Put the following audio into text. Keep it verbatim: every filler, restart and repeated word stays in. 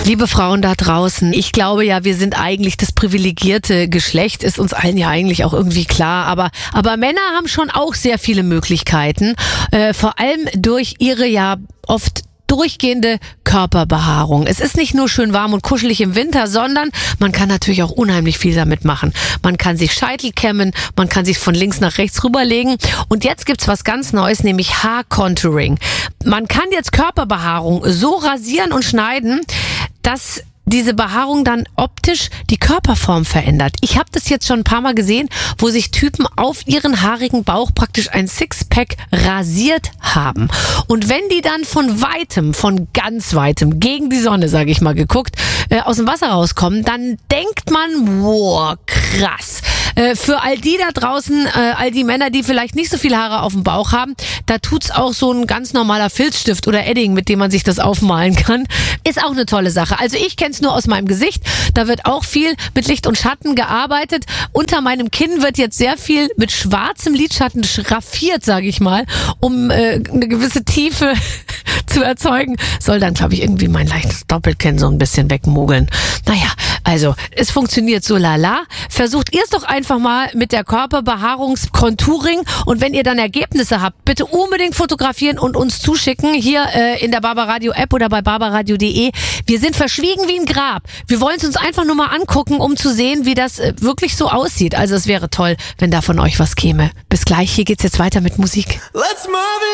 Liebe Frauen da draußen, ich glaube ja, wir sind eigentlich das privilegierte Geschlecht, ist uns allen ja eigentlich auch irgendwie klar, aber, aber Männer haben schon auch sehr viele Möglichkeiten, äh, vor allem durch ihre ja oft durchgehende Körperbehaarung. Es ist nicht nur schön warm und kuschelig im Winter, sondern man kann natürlich auch unheimlich viel damit machen. Man kann sich Scheitel kämmen, man kann sich von links nach rechts rüberlegen und jetzt gibt's was ganz Neues, nämlich Haarcontouring. Man kann jetzt Körperbehaarung so rasieren und schneiden, dass diese Behaarung dann optisch die Körperform verändert. Ich habe das jetzt schon ein paar Mal gesehen, wo sich Typen auf ihren haarigen Bauch praktisch ein Sixpack rasiert haben. Und wenn die dann von weitem, von ganz weitem, gegen die Sonne, sage ich mal, geguckt, äh, aus dem Wasser rauskommen, dann denkt man, wow, krass. Äh, für all die da draußen, äh, all die Männer, die vielleicht nicht so viel Haare auf dem Bauch haben, da tut's auch so ein ganz normaler Filzstift oder Edding, mit dem man sich das aufmalen kann. Ist auch eine tolle Sache. Also ich kenne es nur aus meinem Gesicht. Da wird auch viel mit Licht und Schatten gearbeitet. Unter meinem Kinn wird jetzt sehr viel mit schwarzem Lidschatten schraffiert, sage ich mal, um äh, eine gewisse Tiefe zu erzeugen. Soll dann, glaube ich, irgendwie mein leichtes Doppelkinn so ein bisschen wegmogeln. Naja, also es funktioniert so lala. Versucht ihr es doch einfach mal mit der Körperbehaarungscontouring und wenn ihr dann Ergebnisse habt, bitte unbedingt fotografieren und uns zuschicken hier äh, in der Barbaradio App oder bei barbaradio punkt de. Wir sind verschwiegen wie ein Grab. Wir wollen es uns einfach nur mal angucken, um zu sehen, wie das äh, wirklich so aussieht. Also es wäre toll, wenn da von euch was käme. Bis gleich, hier geht's jetzt weiter mit Musik. Let's move it.